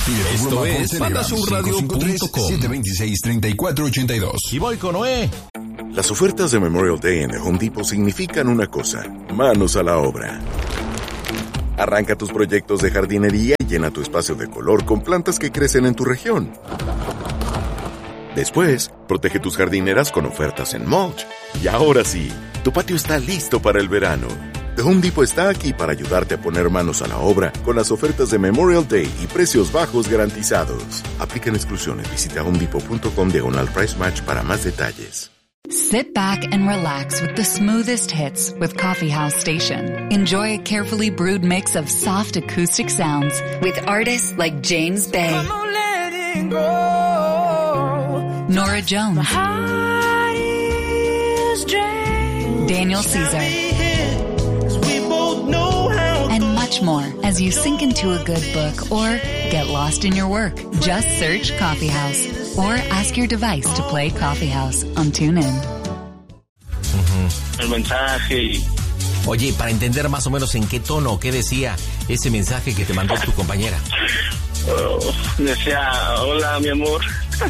Esto es pandashowradio.com 726-3482. Y voy con Noé. Las ofertas de Memorial Day en The Home Depot significan una cosa: manos a la obra. Arranca tus proyectos de jardinería y llena tu espacio de color con plantas que crecen en tu región. Después, protege tus jardineras con ofertas en mulch. Y ahora sí, tu patio está listo para el verano. The Home Depot está aquí para ayudarte a poner manos a la obra con las ofertas de Memorial Day y precios bajos garantizados. Aplican exclusiones. Visita homedepot.com/price match para más detalles. Sit back and relax with the smoothest hits with Coffee House Station. Enjoy a carefully brewed mix of soft acoustic sounds with artists like James Bay, Nora Jones, Daniel Caesar, and much more as you sink into a good book or get lost in your work. Just search Coffee House or ask your device to play Coffee House on TuneIn. El mensaje y... Oye, para entender más o menos en qué tono o qué decía ese mensaje que te mandó tu compañera. Decía, hola, mi amor.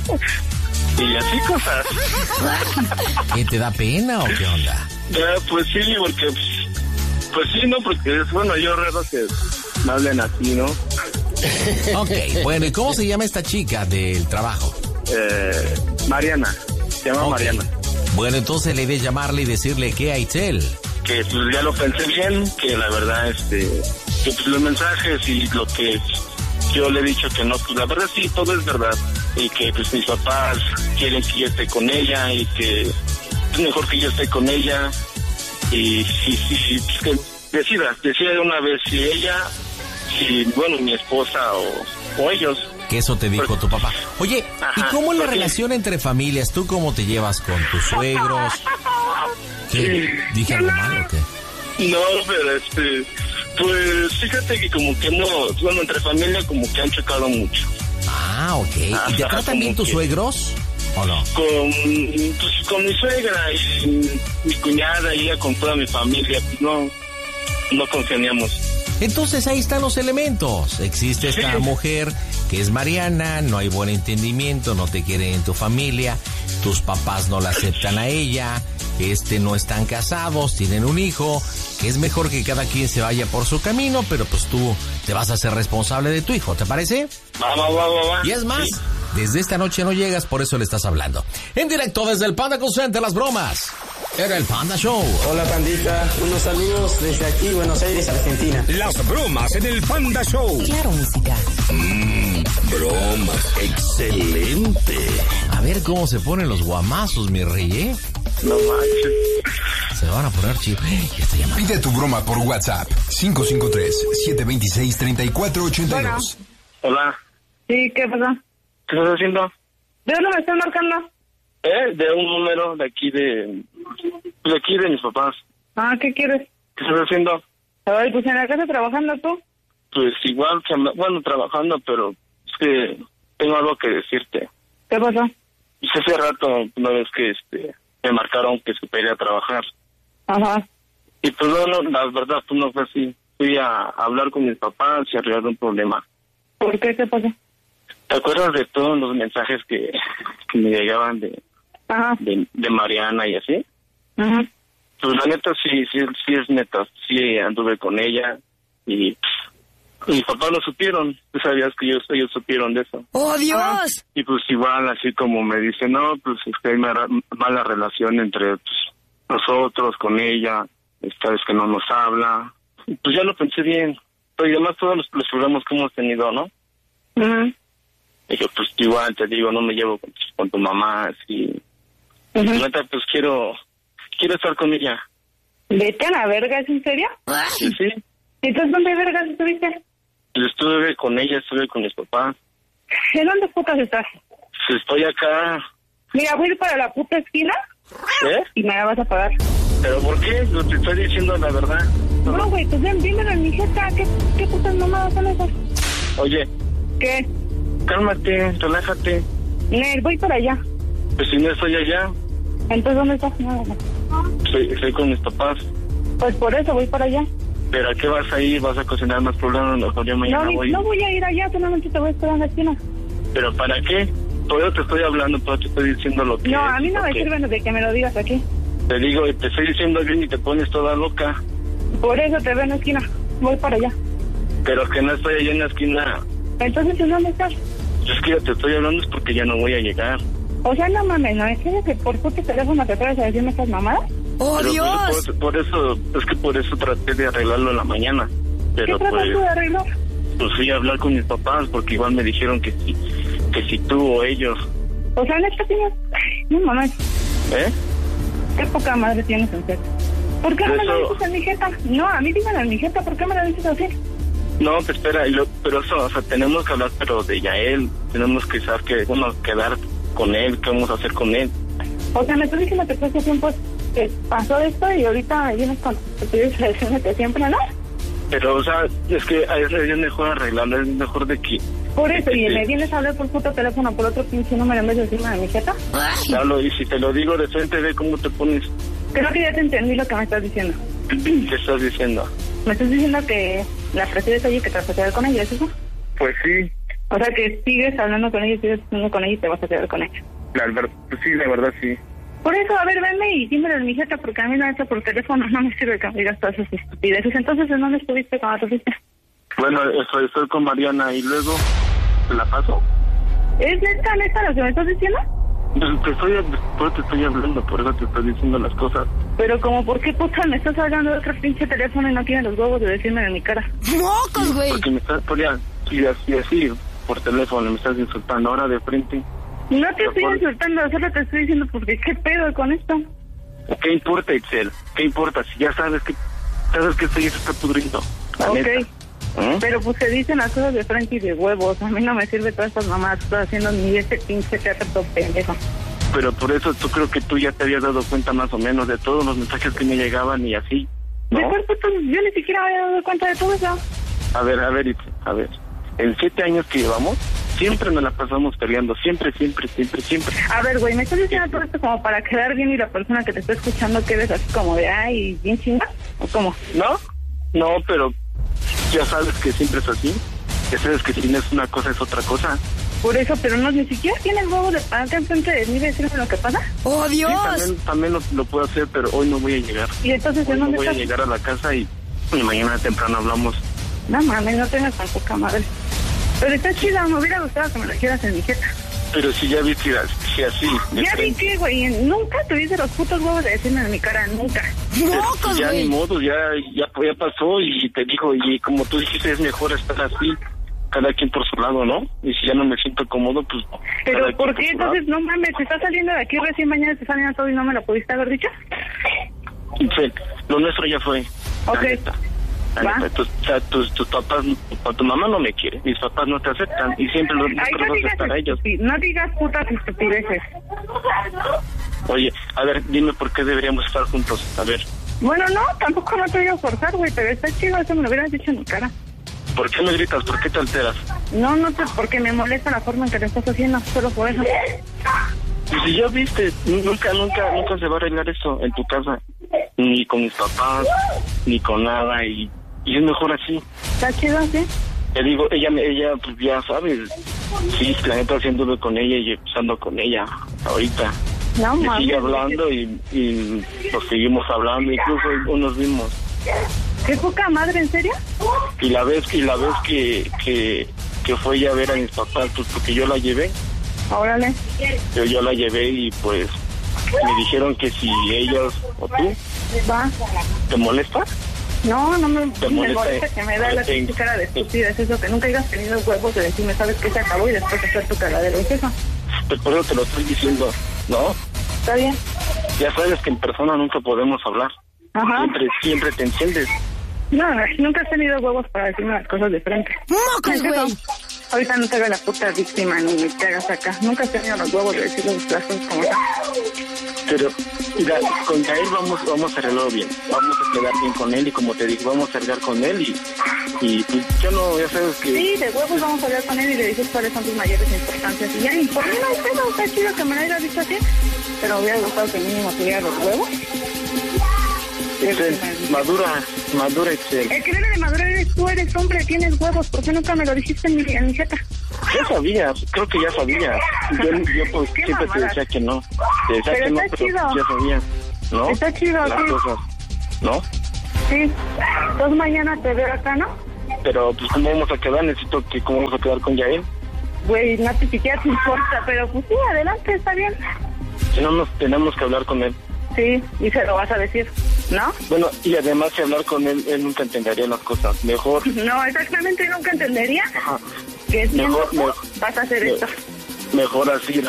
Y así cosas. ¿Qué te da pena o qué onda? Pues sí, porque... Pues sí, ¿no? Porque es bueno, yo raro que me hablen así, ¿no? Ok, bueno, ¿y cómo se llama esta chica del trabajo? Mariana, se llama Mariana. Bueno, entonces la idea es llamarle y decirle que a Itzel. Que pues ya lo pensé bien, que la verdad, que pues los mensajes y lo que yo le he dicho que no, pues la verdad sí, todo es verdad. Y que pues mis papás quieren que yo esté con ella y que es mejor que yo esté con ella. Y sí, pues que decida de una vez si ella, bueno, mi esposa o ellos. Que eso te dijo tu papá. Oye, ¿y cómo es la relación entre familias? ¿Tú cómo te llevas con tus suegros? ¿Qué? ¿Dije algo malo o qué? No, pero pues fíjate que como que no, bueno, entre familia como que han chocado mucho. Ah, ok. ¿Y te tratan bien tus suegros o no? Con mi suegra y mi cuñada y ella con toda mi familia, pues no congeniamos. Entonces ahí están los elementos. Existe esta mujer que es Mariana, no hay buen entendimiento, no te quieren en tu familia, tus papás no la aceptan a ella, no están casados, tienen un hijo, que es mejor que cada quien se vaya por su camino, pero pues tú te vas a hacer responsable de tu hijo, ¿te parece? Va. Y es más, desde esta noche no llegas, por eso le estás hablando. En directo desde el Panda Call Center, las bromas. Era el Panda Show. Hola, pandita. Unos saludos desde aquí, Buenos Aires, Argentina. Las bromas en el Panda Show. Claro, música. Bromas. Excelente. A ver cómo se ponen los guamazos, mi rey, ¿eh? No manches. Se van a poner chido. Ya está llamando. Pide tu broma por WhatsApp. 553-726-3482. Bueno. Hola. Sí, ¿qué pasa? ¿Qué estás haciendo? ¿De dónde me están marcando? De un número de aquí de mis papás. Ah, ¿qué quieres? ¿Qué estás haciendo? Ay, pues en la casa trabajando tú. Pues igual que trabajando, pero es que tengo algo que decirte. ¿Qué pasó? Pues hace rato, una vez que me marcaron que se quería trabajar. Ajá. Y pues no, la verdad, pues no fue así. Fui a hablar con mis papás y arreglar un problema. ¿Por qué? ¿Qué pasó? ¿Te acuerdas de todos los mensajes que me llegaban de Mariana y así? Ajá. Pues la neta sí es neta. Sí anduve con ella y mis papás lo supieron. Tú sabías que ellos supieron de eso. ¡Oh, Dios! Y pues igual así como me dicen, no, pues es que hay mala relación entre nosotros con ella. Esta vez que no nos habla. Pues ya lo pensé bien. Pero además todos los programas que hemos tenido, ¿no? Ajá. Y yo, pues igual te digo, no me llevo con tu mamá, así. Uh-huh. Neta, pues quiero estar con ella. ¿Vete a la verga? ¿Es en serio? Sí. Entonces, ¿dónde vergas estuviste? Pues estuve con ella, estuve con mis papás. ¿En dónde putas estás? Pues estoy acá. Mira, voy a ir para la puta esquina. Y me la vas a pagar. ¿Pero por qué? Lo te estoy diciendo la verdad. No, güey, pues dímelo en mi jeta. ¿Qué putas mamadas son esas? Oye. ¿Qué? Cálmate, relájate. Nel, voy para allá. Pues si no estoy allá. Entonces, ¿dónde estás? No. Estoy con mis papás. Pues por eso voy para allá. ¿Pero a qué vas a ir? ¿Vas a cocinar más problemas? Mejor yo mañana voy. No voy a ir allá, solamente te voy a esperar en la esquina. ¿Pero para qué? Por eso te estoy hablando, por eso te estoy diciendo lo que No, es, a mí no me sirve de que me lo digas aquí. Te digo, te estoy diciendo bien y te pones toda loca. Por eso te veo en la esquina. Voy para allá. Pero que no estoy allá en la esquina. Entonces, ¿en dónde estás? Es que ya te estoy hablando es porque ya no voy a llegar. O sea, no mames, ¿no? ¿Es que por tu teléfono te traes a decirme estas mamadas? ¡Oh, Pero, Dios! por eso traté de arreglarlo en la mañana. Pero ¿Qué tratas tú de arreglar? Pues fui a hablar con mis papás porque igual me dijeron que si tú o ellos. O sea, neta tienes... No mames, ¿Eh? qué poca madre tienes en serio. ¿Por qué no me Eso- lo dices en mi jeta? No, a mí dímelo en mi jeta, ¿por qué me lo dices así? No, pues espera, pero eso, o sea, tenemos que hablar, pero de Yael, tenemos que saber que, bueno, quedar con él, qué vamos a hacer con él. O sea, me estás diciendo que hace tiempo que pasó esto y ahorita vienes con tu decisión que siempre, ¿no? Pero, o sea, es que a veces es mejor arreglarlo, es mejor de que... Por eso, y Sí. me vienes a hablar por puto teléfono por otro pinche número en vez de decirme de mi jeta. Ay, Hablo, y si te lo digo de frente, ve cómo te pones. Creo que ya te entendí lo que me estás diciendo. ¿Qué estás diciendo? Me estás diciendo que la prefieres allí que te vas a quedar con ella, ¿es eso? Pues sí, O sea, que sigues hablando con ella, sigues hablando con ella y te vas a quedar con ella. la verdad sí. Por eso, a ver, venme y dímelo en mi jeta, porque a mí la neta por teléfono no me sirve que me digas todas esas estupideces. Entonces, ¿en dónde estuviste cuando te fuiste? Bueno, estoy con Mariana y luego, ¿te la paso? ¿Es neta lo que me estás diciendo? Por eso te estoy hablando, por eso te estoy diciendo las cosas. Pero como, ¿por qué puta me estás hablando de otro pinche teléfono y no tienes los huevos de decirme en mi cara? ¡mocos, güey! Porque me estás, así, por teléfono, me estás insultando ahora de frente. No te estoy insultando, solo te estoy diciendo porque ¿qué pedo con esto? ¿Qué importa, Itzel? ¿Qué importa? Si ya sabes que esto ya se está pudriendo. La Ok, neta. ¿Eh? pero pues se dicen las cosas de frente y de huevos. A mí no me sirve todas estas mamadas que estás haciendo ni este pinche teatro todo pendejo. Pero por eso creo que tú ya te habías dado cuenta más o menos de todos los mensajes que me llegaban y así, ¿no? ¿De cuál puto? Yo ni siquiera me había dado cuenta de todo eso. A ver, Itzel, a ver. En 7 años que llevamos, siempre nos la pasamos peleando, siempre. A ver, güey, ¿me estás diciendo todo esto como para quedar bien y la persona que te está escuchando quedes así como de ay, bien chinga? ¿O cómo? No, pero ya sabes que siempre es así. Ya sabes que si no es una cosa, es otra cosa. Por eso, pero no, ni siquiera tienes huevos de acá enfrente de mí de decirme lo que pasa. ¡Oh, Sí, Dios! también lo puedo hacer, pero hoy no voy a llegar. Y entonces, Hoy ¿en no dónde voy a estás? llegar a la casa y mañana temprano hablamos. No mames, no tengas tan poca madre. Pero está chida, me hubiera gustado que me lo dijeras en mi jeta. Pero si ya viste que así. de Ya vi frente, que, güey, nunca tuviste los putos huevos de decirme en mi cara, nunca. ¡mocos, ya ni güey! modo, ya pasó y te dijo, y como tú dijiste, es mejor estar así, cada quien por su lado, ¿no? Y si ya no me siento cómodo, pues... Pero cada ¿por quien qué su lado. entonces, no mames, te estás saliendo de aquí recién mañana, te saliendo todo y no me lo pudiste haber dicho? Sí, lo nuestro ya fue. Ok. La neta. Va. O sea, tus papás, tu mamá no me quiere, mis papás no te aceptan y siempre los Ay, vas a aceptar a ellos. no digas putas estupideces. Oye, a ver, dime por qué deberíamos estar juntos, a ver. Bueno, no, tampoco no te voy a forzar, güey, pero está chido, eso me lo hubieras dicho en mi cara. ¿Por qué me gritas? ¿Por qué te alteras? No, porque me molesta la forma en que lo estás haciendo, solo por eso. Y si ya viste, nunca se va a arreglar eso en tu casa, ni con mis papás, ni con nada, y es mejor así. Está chido, ¿sí? Te digo, ella pues ya sabes, sí, la neta haciéndolo con ella y usando con ella ahorita. No, Me mames. sigue hablando y nos seguimos hablando, incluso hoy nos vimos. ¿Qué poca madre, en serio? Y la vez que fue ella a ver a mis papás, pues porque yo la llevé, Órale. yo la llevé y pues me dijeron que si ellos o tú, Va. ¿te molesta? No me ¿Te molesta que me da la pinche cara de estúpida. Es eso, que nunca hayas tenido huevos de decirme, sabes que se acabó y después hacer tu cagadero. ¿Es eso? Pues por eso te lo estoy diciendo, ¿no? ¿Está bien? Ya sabes que en persona nunca podemos hablar. Ajá. Siempre te enciendes. No, nunca has tenido huevos para decirme las cosas de frente. ¡mocos, güey! Ahorita no te hagas la puta víctima ni te hagas acá. Nunca has tenido los huevos de decir las cosas como son. Pero, mira, con Yael vamos a arreglarlo bien. Vamos a quedar bien con él y como te digo, vamos a arreglar con él y pues yo no, ya sabes que... Sí, de huevos vamos a hablar con él y le dices cuáles son tus mayores importancias. Y ya, y por mí no hay pedo, está chido que me lo hayas dicho así. Pero hubiera gustado que mínimo tuviera los huevos Excel, madura Excel. El que debe de madurar eres tú, eres hombre, tienes huevos. ¿Por qué nunca me lo dijiste en mi jeta? Ya sabía, creo que ya sabía. Yo pues ¿Qué siempre te mamadas? decía que no. Te decía Pero que no, está pero chido. ya sabía. ¿No? Está chido, Las sí. cosas, ¿no? Sí. Entonces mañana te veo acá, ¿no? Pero pues ¿cómo vamos a quedar? ¿Cómo vamos a quedar con Yael? Güey, no te siquiera te importa, pero pues sí, adelante, está bien. Si no nos tenemos que hablar con él. Sí, y se lo vas a decir, ¿no? Bueno, y además si hablar con él nunca entendería las cosas. Mejor. No, exactamente, nunca entendería Ajá. que siendo Mejor, tú mejor. vas a hacer esto. Mejor así,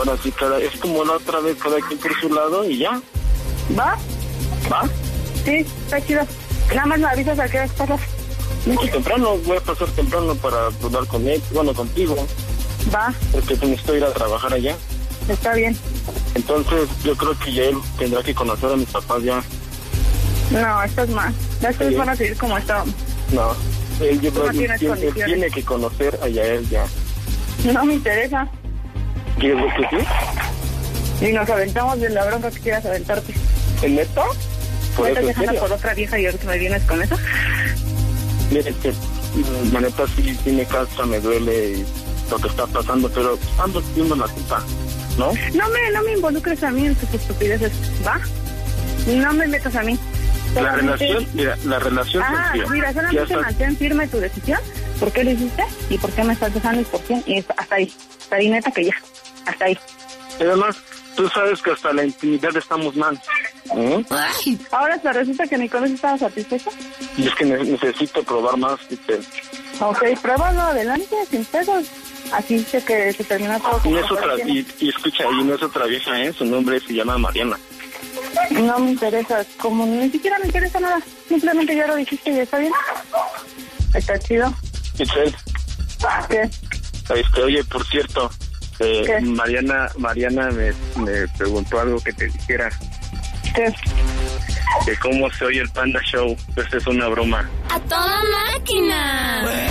es como la otra vez, cada quien por su lado y ya. ¿Va? ¿Va? Sí, está chido. Nada más me avisas a qué hora pasas. Pues temprano, voy a pasar temprano para hablar con él, bueno, contigo, Va, porque necesito ir a trabajar allá. está bien. Entonces, yo creo que ya él tendrá que conocer a mis papás ya. No, estás mal. Las cosas Sí. van a seguir como estaban. No, él, yo Tú creo no que tienes él condiciones. tiene que conocer a Yael ya. No me interesa. ¿Quieres que sí? Y nos aventamos de la bronca que quieras aventarte. ¿En neto? Por ¿Me estás eso, en dejando serio. por otra vieja y ahorita me vienes con eso? Mire, la neta sí me cansa, me duele lo que está pasando, pero ando haciendo la culpa, ¿no? No me involucres a mí en tus estupideces, ¿va? No me metas a mí. La Solamente- relación, mira, la relación Ah, sencilla. mira, Ya solamente está. mantén firme tu decisión. ¿Por qué lo hiciste? ¿Y por qué me estás dejando? ¿Y por qué? Y hasta ahí. Hasta ahí, neta, que ya. Hasta ahí. Y además, tú sabes que hasta la intimidad estamos mal. ¿Eh? Ay, Ahora se resulta que ni con eso estaba satisfecha. Y es que necesito probar más, ¿viste? Ok, pruébalo adelante, sin pedos. Así dice que se terminó todo. Y como no es otra, parecía. y escucha, y no es otra vieja, ¿eh? Su nombre se llama Mariana. No me interesa, como ni siquiera me interesa nada. Simplemente ya lo dijiste y está bien. Está chido. Itzel, ¿Qué? oye, por cierto, ¿Qué? Mariana me preguntó algo que te dijera, ¿Qué? que cómo se oye el Panda Show. Pues es una broma. a toda máquina.